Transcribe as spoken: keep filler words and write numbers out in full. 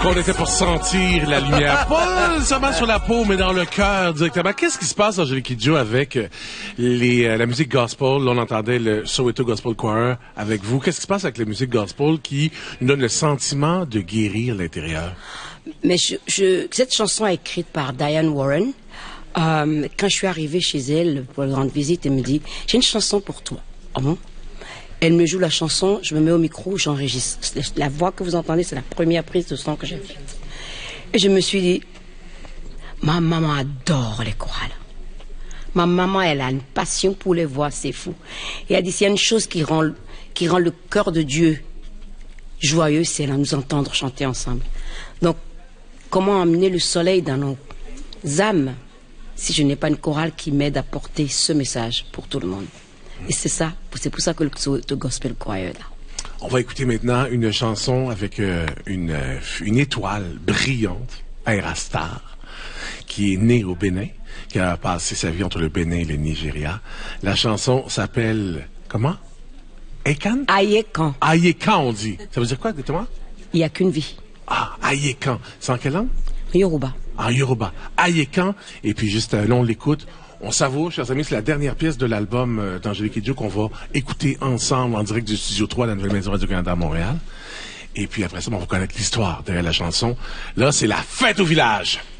qu'on était pour sentir la lumière, pas seulement sur la peau, mais dans le cœur directement. Qu'est-ce qui se passe, Angélique Kidjo, avec les, euh, la musique gospel? Là, on entendait le Soweto Gospel Choir avec vous. Qu'est-ce qui se passe avec la musique gospel qui nous donne le sentiment de guérir l'intérieur? Mais je, je, cette chanson est écrite par Diane Warren. Euh, quand je suis arrivée chez elle pour la grande visite, elle me dit « J'ai une chanson pour toi. » Ah bon? Elle me joue la chanson, je me mets au micro, j'enregistre. La voix que vous entendez, c'est la première prise de son que j'ai faite. Et je me suis dit, ma maman adore les chorales. Ma maman, elle a une passion pour les voix, c'est fou. Et elle dit, s'il y a une chose qui rend, qui rend le cœur de Dieu joyeux, c'est là nous entendre chanter ensemble. Donc, comment amener le soleil dans nos âmes si je n'ai pas une chorale qui m'aide à porter ce message pour tout le monde? Et c'est ça, c'est pour ça que le, le gospel choir est là. On va écouter maintenant une chanson avec euh, une, euh, une étoile brillante, Aerastar, qui est née au Bénin, qui a passé sa vie entre le Bénin et le Nigeria. La chanson s'appelle, comment? Ekan? Ayekan. Ayekan, on dit. Ça veut dire quoi, exactement? Il n'y a qu'une vie. Ah, Ayekan. C'est en quelle langue? Yoruba. En Yoruba. Ayekan. Et puis juste, euh, là, on l'écoute. On savoure, chers amis, c'est la dernière pièce de l'album euh, d'Angélique Kidjo qu'on va écouter ensemble en direct du Studio trois de la Nouvelle Maison Radio-Canada à Montréal. Et puis après ça, on va connaître l'histoire derrière la chanson. Là, c'est la fête au village.